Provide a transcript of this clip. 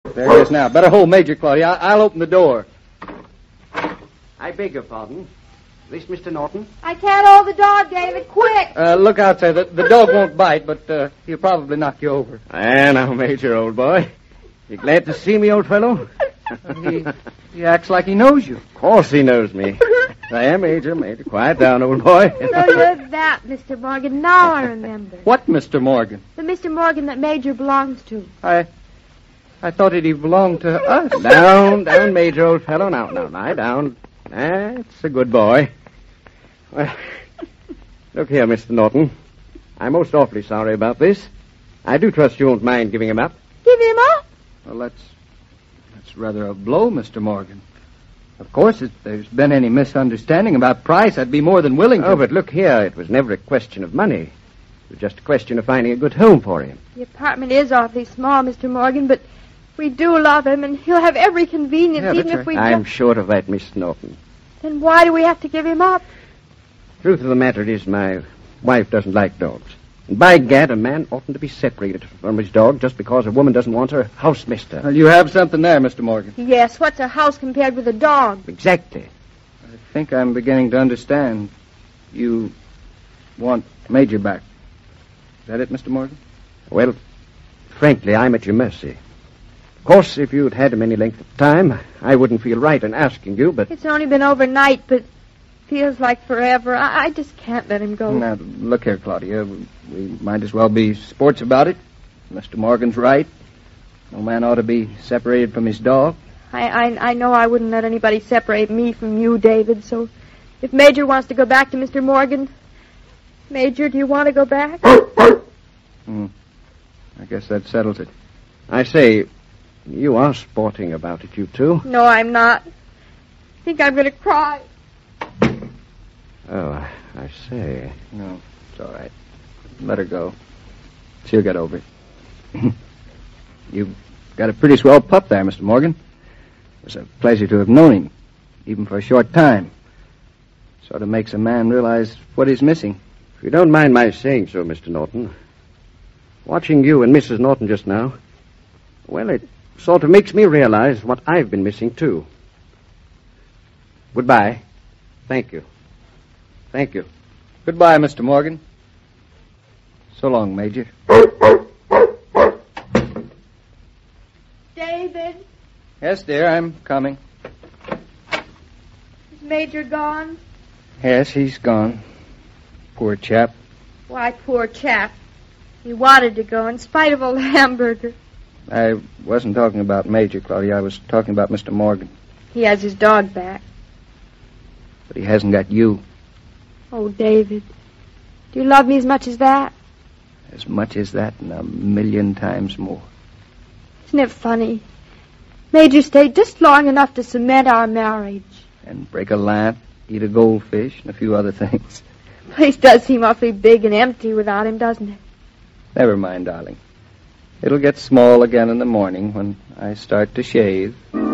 There he is now. Better hold Major, Claudia. I'll open the door. I beg your pardon. This Mr. Norton? I can't hold the dog, David. Quick! Look out, sir. The dog won't bite, but he'll probably knock you over. Now, Major, old boy. You glad to see me, old fellow? He acts like he knows you. Of course he knows me. I am Major. Quiet down, old boy. So you're that, Mr. Morgan. Now I remember. What Mr. Morgan? The Mr. Morgan that Major belongs to. I thought he belonged to us. Down, Major, old fellow. Now, lie down. That's a good boy. Well, look here, Mr. Norton. I'm most awfully sorry about this. I do trust you won't mind giving him up. Give him up? Well, that's rather a blow, Mr. Morgan. Of course, if there's been any misunderstanding about price, I'd be more than willing to... Oh, but look here, it was never a question of money. It was just a question of finding a good home for him. The apartment is awfully small, Mr. Morgan, but we do love him, and he'll have every convenience, even if we... I'm sure of that, Miss Norton. Then why do we have to give him up? Truth of the matter is, my wife doesn't like dogs. And by gad, a man oughtn't to be separated from his dog just because a woman doesn't want her house mister. Well, you have something there, Mr. Morgan. Yes, what's a house compared with a dog? Exactly. I think I'm beginning to understand. You want Major back. Is that it, Mr. Morgan? Well, frankly, I'm at your mercy. Of course, if you'd had him any length of time, I wouldn't feel right in asking you, but... It's only been overnight, but feels like forever. I just can't let him go. Now, look here, Claudia. We might as well be sports about it. Mr. Morgan's right. No man ought to be separated from his dog. I know I wouldn't let anybody separate me from you, David, so if Major wants to go back to Mr. Morgan... Major, do you want to go back? I guess that settles it. I say, you are sporting about it, you two. No, I'm not. I think I'm going to cry. Oh, I say. No, it's all right. Let her go. She'll get over it. You've got a pretty swell pup there, Mr. Morgan. It's a pleasure to have known him, even for a short time. Sort of makes a man realize what he's missing. If you don't mind my saying so, Mr. Norton, watching you and Mrs. Norton just now, well, it sort of makes me realize what I've been missing, too. Goodbye. Thank you. Thank you. Goodbye, Mr. Morgan. So long, Major. David? Yes, dear, I'm coming. Is Major gone? Yes, he's gone. Poor chap. Why, poor chap. He wanted to go in spite of old Hamburger. I wasn't talking about Major, Claudia. I was talking about Mr. Morgan. He has his dog back. But he hasn't got you. Oh, David. Do you love me as much as that? As much as that and 1,000,000 times more. Isn't it funny? Major stayed just long enough to cement our marriage. And break a lamp, eat a goldfish, and a few other things. The place does seem awfully big and empty without him, doesn't it? Never mind, darling. It'll get small again in the morning when I start to shave.